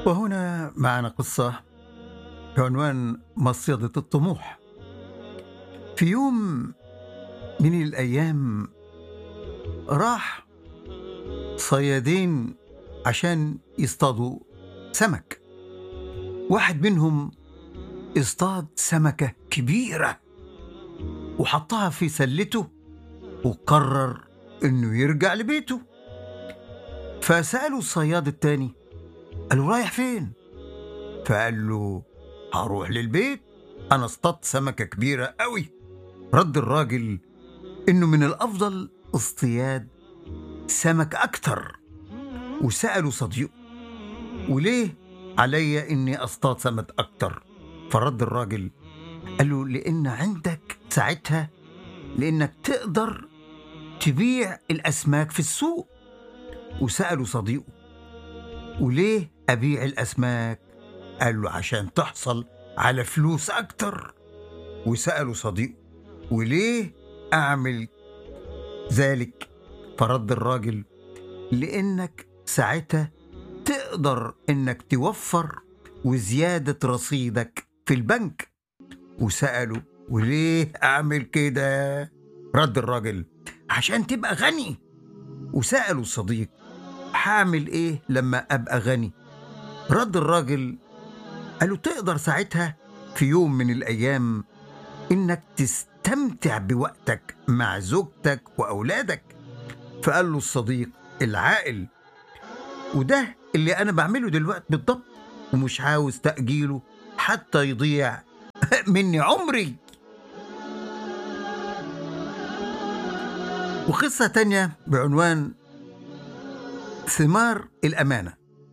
وهنا معنا قصة بعنوان مصيدة الطموح. في يوم من الأيام راح صيادين عشان يصطادوا سمك. واحد منهم اصطاد سمكة كبيرة وحطها في سلته وقرر انه يرجع لبيته. فسأله الصياد التاني، قال له رايح فين؟ فقال له هروح للبيت، انا اصطادت سمكة كبيرة قوي. رد الراجل انه من الافضل اصطياد سمك اكتر، وسأله صديقه وليه علي اني اصطاد سمك اكتر؟ فرد الراجل قال له لان عندك ساعتها لانك تقدر تبيع الاسماك في السوق. وسأله صديقه وليه ابيع الاسماك؟ قال له عشان تحصل على فلوس اكتر. وسأله صديقه وليه اعمل ذلك؟ فرد الراجل لانك ساعتها تقدر انك توفر وزيادة رصيدك في البنك. وسأله وليه اعمل كده؟ رد الراجل عشان تبقى غني. وسأله الصديق هعمل ايه لما ابقى غني؟ رد الراجل قالوا تقدر ساعتها في يوم من الايام انك تستمتع بوقتك مع زوجتك واولادك. فقال له الصديق العاقل وده اللي انا بعمله دلوقتي بالضبط، ومش عاوز تأجيله حتى يضيع مني عمري. وقصة تانية بعنوان ثمار الأمانة.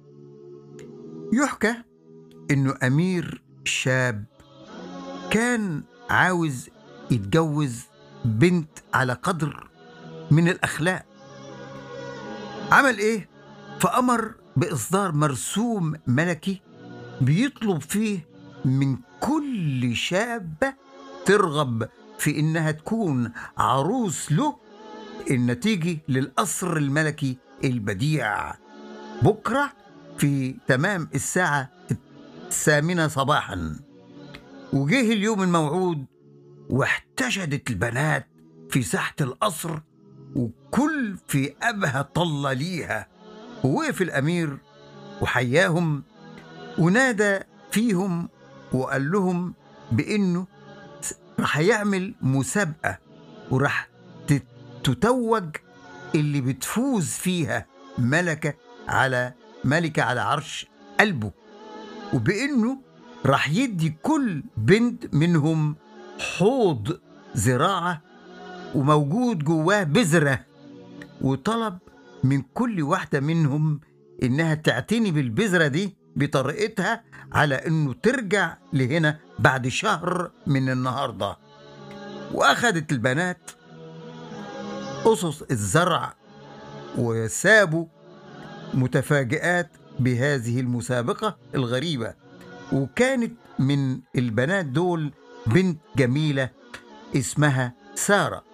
يحكى إنه أمير شاب كان عاوز يتجوز بنت على قدر من الأخلاق. عمل إيه؟ فأمر بإصدار مرسوم ملكي بيطلب فيه من كل شابة ترغب في إنها تكون عروس له إن تيجي للقصر الملكي البديع بكرة في تمام الساعة 8 صباحا. وجه اليوم الموعود واحتشدت البنات في ساحة القصر وكل في أبهى طلة ليها. ووقف الأمير وحياهم ونادى فيهم وقال لهم بأنه رح يعمل مسابقة ورح تتوج اللي بتفوز فيها ملكة على عرش قلبه، وبأنه رح يدي كل بنت منهم حوض زراعة وموجود جواه بذرة، وطلب من كل واحدة منهم إنها تعتني بالبذرة دي بطريقتها على إنه ترجع لهنا بعد شهر من النهاردة. وأخذت البنات أسس الزرع وسابوا متفاجئات بهذه المسابقة الغريبة. وكانت من البنات دول بنت جميلة اسمها سارة،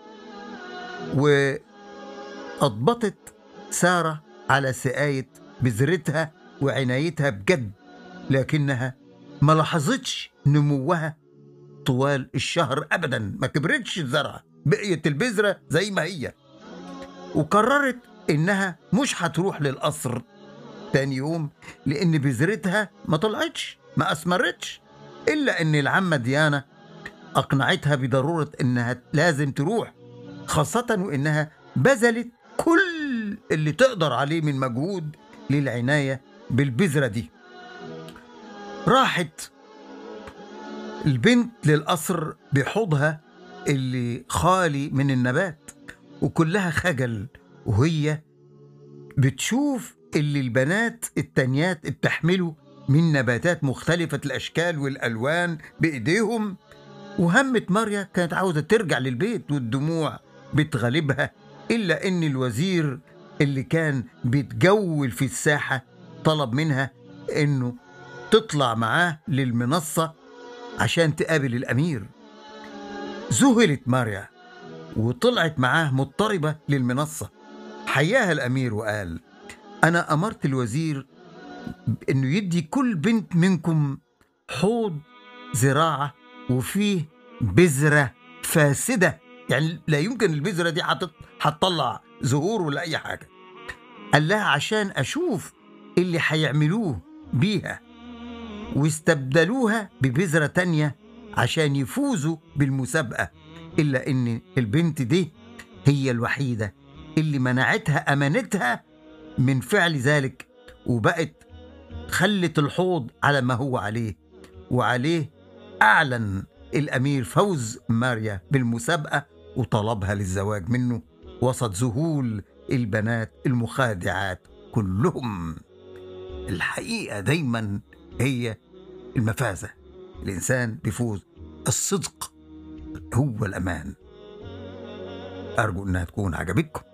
وأضبطت سارة على سقاية بذرتها وعنايتها بجد، لكنها ما لاحظتش نموها طوال الشهر أبدا، ما كبرتش الزرعة، بقيت البذرة زي ما هي. وقررت إنها مش هتروح للقصر تاني يوم لأن بذرتها ما طلعتش، ما أثمرتش، إلا أن العمة ديانا أقنعتها بضرورة إنها لازم تروح، خاصة وإنها بذلت كل اللي تقدر عليه من مجهود للعناية بالبذرة دي. راحت البنت للقصر بحوضها اللي خالي من النبات وكلها خجل، وهي بتشوف اللي البنات التانيات بتحمله من نباتات مختلفة الأشكال والألوان بإيديهم. وهمت ماريا كانت عاوزة ترجع للبيت والدموع بتغلبها، إلا أن الوزير اللي كان بيتجول في الساحة طلب منها أنه تطلع معاه للمنصة عشان تقابل الأمير. ذهلت ماريا وطلعت معاه مضطربة للمنصة. حياها الأمير وقال أنا أمرت الوزير إنه يدي كل بنت منكم حوض زراعة وفيه بذرة فاسدة، يعني لا يمكن البذرة دي هتطلع زهور ولا أي حاجة. قال لها عشان أشوف اللي هيعملوه بيها واستبدلوها ببذرة تانية عشان يفوزوا بالمسابقة. إلا إن البنت دي هي الوحيدة اللي منعتها أمانتها من فعل ذلك، وبقت خلت الحوض على ما هو عليه، وعليه أعلن الأمير فوز ماريا بالمسابقة وطلبها للزواج منه وسط ذهول البنات المخادعات كلهم. الحقيقة دايما هي المفازة، الإنسان بيفوز. الصدق هو الأمان. أرجو أنها تكون عجبتكم.